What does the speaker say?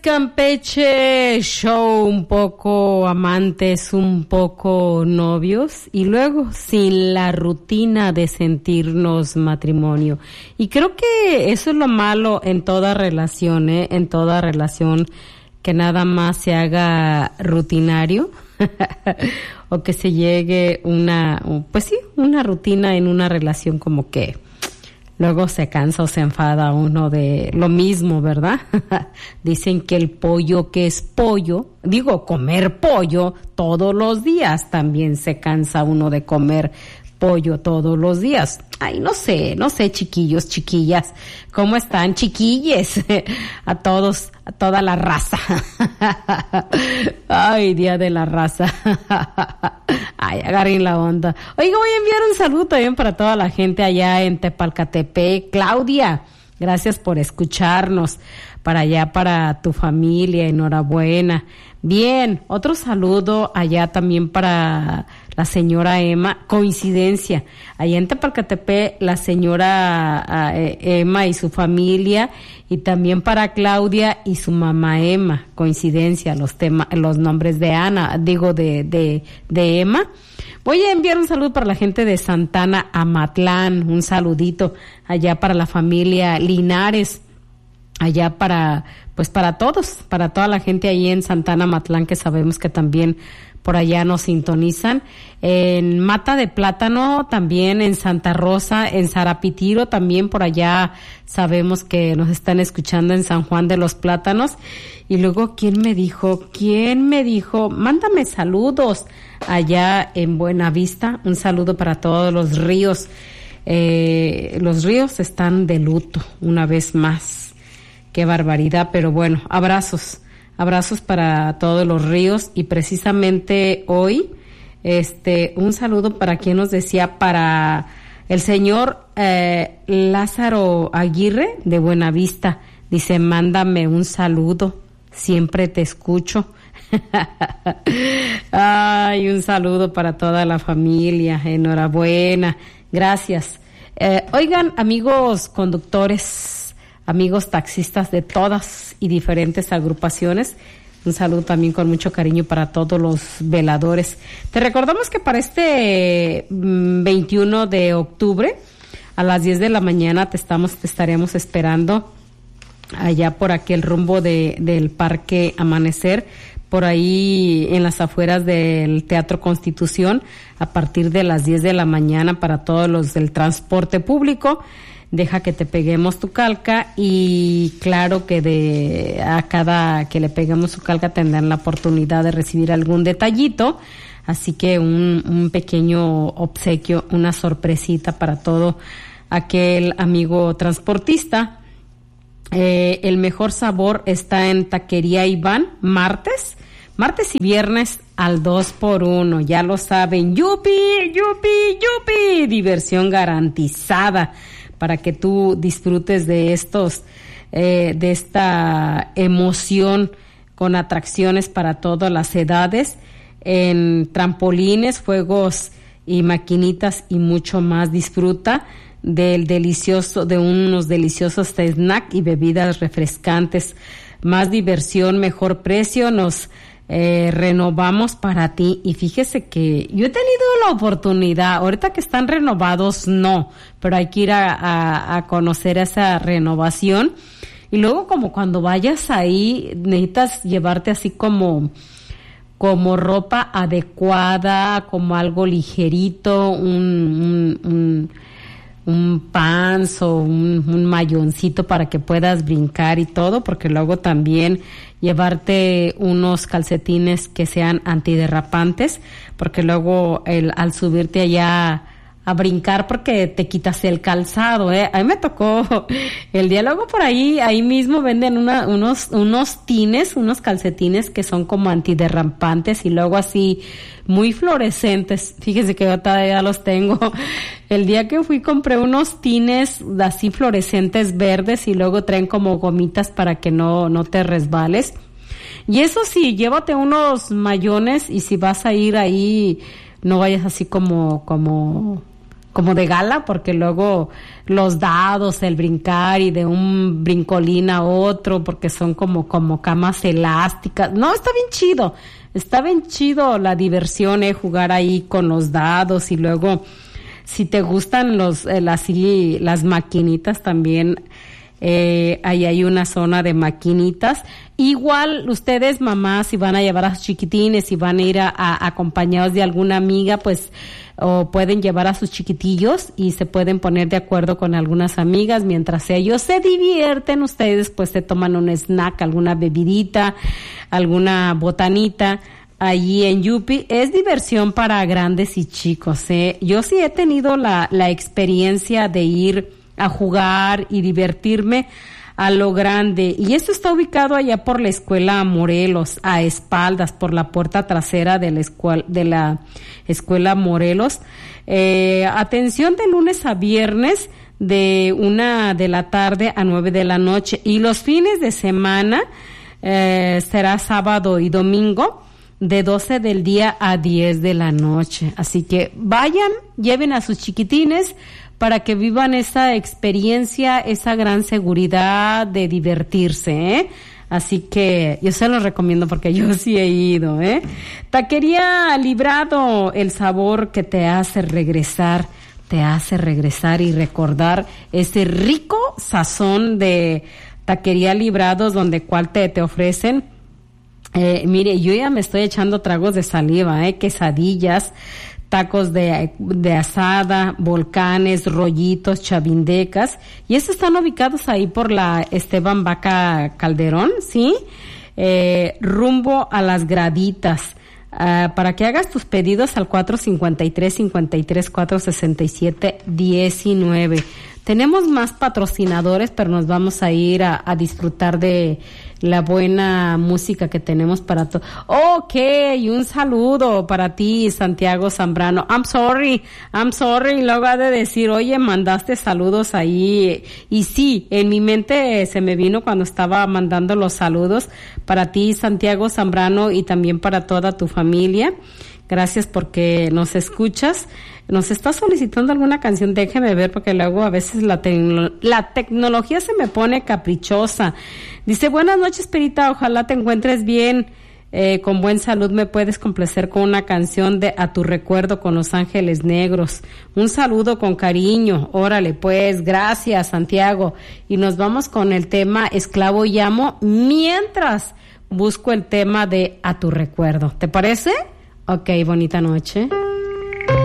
Campeche, show un poco amantes, un poco novios y luego sin la rutina de sentirnos matrimonio. Y creo que eso es lo malo en toda relación, en toda relación, que nada más se haga rutinario o que se llegue una rutina en una relación, como que luego se cansa o se enfada uno de lo mismo, ¿verdad? Dicen que el pollo que es pollo, comer pollo todos los días, también se cansa uno de comer pollo todos los días. Ay, no sé, chiquillos, chiquillas, ¿cómo están, chiquilles? A todos, a toda la raza. Ay, Día de la Raza. Ay, agarren la onda. Oiga, voy a enviar un saludo también para toda la gente allá en Tepalcatepec. Claudia, gracias por escucharnos. Para allá, para tu familia, enhorabuena. Bien, otro saludo allá también para la señora Emma. Coincidencia, allá en Tepalcatepec, la señora Emma y su familia, y también para Claudia y su mamá Emma. Coincidencia, los nombres de de Emma. Voy a enviar un saludo para la gente de Santana Amatlán, un saludito allá para la familia Linares, allá para todos, para toda la gente ahí en Santana Amatlán, que sabemos que también por allá nos sintonizan. En Mata de Plátano, también en Santa Rosa, en Zarapitiro, también por allá sabemos que nos están escuchando en San Juan de los Plátanos. Y luego, ¿quién me dijo? Mándame saludos allá en Buenavista. Un saludo para todos los ríos. Los ríos están de luto una vez más. Qué barbaridad, pero bueno, abrazos para todos los ríos. Y precisamente hoy, un saludo para quien nos decía, para el señor Lázaro Aguirre de Buenavista. Dice, mándame un saludo, siempre te escucho. Ay, un saludo para toda la familia, enhorabuena, gracias. Oigan, amigos conductores, amigos taxistas de todas y diferentes agrupaciones, un saludo también con mucho cariño para todos los veladores. Te recordamos que para este 21 de octubre a las 10 de la mañana te estaremos esperando allá por aquel rumbo del Parque Amanecer, por ahí en las afueras del Teatro Constitución, a partir de las 10 de la mañana para todos los del transporte público. Deja que te peguemos tu calca, y claro que a cada que le peguemos su calca tendrán la oportunidad de recibir algún detallito, así que un pequeño obsequio, una sorpresita para todo aquel amigo transportista. El mejor sabor está en Taquería Iván, martes y viernes al 2x1, ya lo saben. ¡Yupi, yupi, yupi! Diversión garantizada para que tú disfrutes de esta emoción, con atracciones para todas las edades, en trampolines, juegos y maquinitas y mucho más. Disfruta de unos deliciosos snacks y bebidas refrescantes. Más diversión, mejor precio. Nos renovamos para ti. Y fíjese que yo he tenido la oportunidad, ahorita que están renovados no, pero hay que ir a conocer esa renovación. Y luego, como cuando vayas ahí, necesitas llevarte así como ropa adecuada, como algo ligerito, un pants o un mayoncito para que puedas brincar y todo, porque luego también llevarte unos calcetines que sean antiderrapantes, porque luego al subirte allá a brincar, porque te quitas el calzado, A mí me tocó el día, luego por ahí mismo venden unos tines, unos calcetines que son como antiderrapantes y luego así muy fluorescentes. Fíjense que yo todavía los tengo. El día que fui compré unos tines así fluorescentes verdes y luego traen como gomitas para que no te resbales. Y eso sí, llévate unos mayones, y si vas a ir ahí, no vayas así como como de gala, porque luego los dados, el brincar y de un brincolín a otro, porque son como camas elásticas. No, está bien chido la diversión, jugar ahí con los dados, y luego si te gustan las maquinitas también, ahí hay una zona de maquinitas. Igual ustedes, mamás, si van a llevar a sus chiquitines, si van a ir acompañados de alguna amiga, pues, o pueden llevar a sus chiquitillos y se pueden poner de acuerdo con algunas amigas. Mientras ellos se divierten, ustedes pues se toman un snack, alguna bebidita, alguna botanita. Allí en Yupi es diversión para grandes y chicos, ¿eh? Yo sí he tenido la experiencia de ir a jugar y divertirme a lo grande. Y esto está ubicado allá por la escuela Morelos, a espaldas, por la puerta trasera de la escuela Morelos. Atención, de lunes a viernes, de 1 de la tarde a 9 de la noche. Y los fines de semana, será sábado y domingo, de 12 del día a 10 de la noche. Así que vayan, lleven a sus chiquitines para que vivan esa experiencia, esa gran seguridad de divertirse, ¿eh? Así que yo se los recomiendo porque yo sí he ido, ¿eh? Taquería Librado, el sabor que te hace regresar y recordar ese rico sazón de Taquería Librados, donde te ofrecen. Mire, yo ya me estoy echando tragos de saliva, quesadillas, tacos de asada, volcanes, rollitos, chavindecas, y estos están ubicados ahí por la Esteban Vaca Calderón, ¿sí? Rumbo a las Graditas. Para que hagas tus pedidos al 453-467-19. Tenemos más patrocinadores, pero nos vamos a ir a disfrutar de la buena música que tenemos para todos. Ok, un saludo para ti, Santiago Zambrano. I'm sorry, luego ha de decir, oye, mandaste saludos ahí. Y sí, en mi mente se me vino cuando estaba mandando los saludos para ti, Santiago Zambrano, y también para toda tu familia. Gracias porque nos escuchas. Nos está solicitando alguna canción, déjeme ver, porque luego a veces la tecnología se me pone caprichosa. Dice, buenas noches, Perita, ojalá te encuentres bien, con buen salud. Me puedes complacer con una canción de A tu recuerdo con Los Ángeles Negros. Un saludo con cariño. Órale, pues, gracias, Santiago. Y nos vamos con el tema Esclavo y Amo, mientras busco el tema de A tu recuerdo. ¿Te parece? Ok, bonita noche.